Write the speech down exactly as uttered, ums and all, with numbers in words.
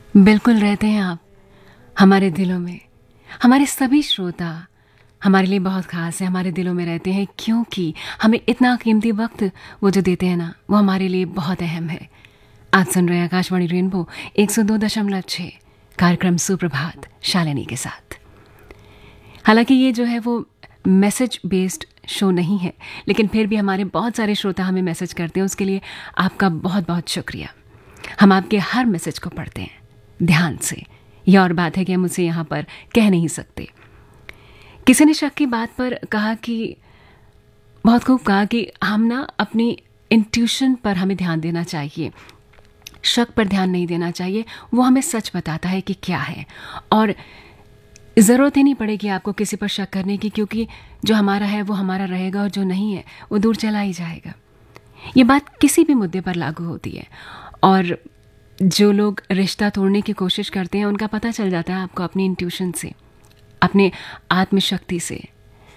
बिल्कुल रहते हैं आप हमारे दिलों में। हमारे सभी श्रोता हमारे लिए बहुत ख़ास है, हमारे दिलों में रहते हैं क्योंकि हमें इतना कीमती वक्त वो जो देते हैं ना, वो हमारे लिए बहुत अहम है। आज सुन रहे हैं आकाशवाणी रेनबो एक सौ दो दशमलव छः कार्यक्रम सुप्रभात शालिनी के साथ। हालांकि ये जो है वो मैसेज बेस्ड शो नहीं है, लेकिन फिर भी हमारे बहुत सारे श्रोता हमें मैसेज करते हैं, उसके लिए आपका बहुत बहुत शुक्रिया। हम आपके हर मैसेज को पढ़ते हैं ध्यान से। यह और बात है कि हम उसे यहाँ पर कह नहीं सकते। किसी ने शक की बात पर कहा कि बहुत खूब कहा कि हम ना अपनी इंट्यूशन पर हमें ध्यान देना चाहिए, शक पर ध्यान नहीं देना चाहिए। वो हमें सच बताता है कि क्या है, और ज़रूरत ही नहीं पड़ेगी आपको किसी पर शक करने की, क्योंकि जो हमारा है वो हमारा रहेगा और जो नहीं है वो दूर चला ही जाएगा। ये बात किसी भी मुद्दे पर लागू होती है, और जो लोग रिश्ता तोड़ने की कोशिश करते हैं उनका पता चल जाता है आपको अपनी इंट्यूशन से, अपने आत्मशक्ति से।